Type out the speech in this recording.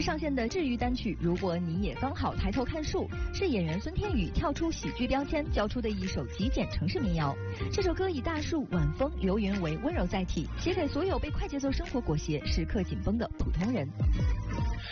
上线的治愈单曲《如果你也刚好抬头看树》是演员孙天宇跳出喜剧标签交出的一首极简城市民谣。这首歌以大树、晚风、流云为温柔载体，写给所有被快节奏生活裹挟、时刻紧绷的普通人。